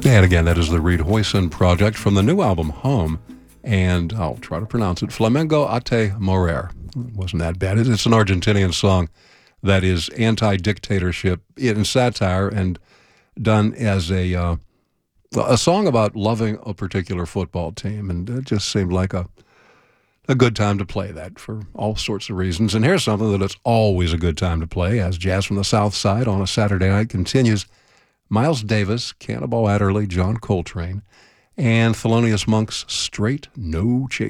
And again, that is the Reed Hoyson Project from the new album Home, and I'll try to pronounce it, Flamengo Ate Morer. Wasn't that bad. It's an Argentinian song that is anti-dictatorship in satire and done as a song about loving a particular football team, and it just seemed like a good time to play that for all sorts of reasons. And here's something that it's always a good time to play as Jazz from the South Side on a Saturday night continues. Miles Davis, Cannonball Adderley, John Coltrane, and Thelonious Monk's Straight No Chaser.